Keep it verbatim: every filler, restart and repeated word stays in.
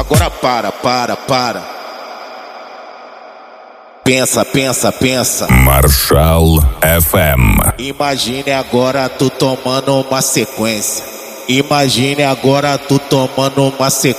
Agora para, para, para. Pensa, pensa, pensa. Marshall F M. Imagine agora tu tomando uma sequência. Imagine agora tu tomando uma sequência.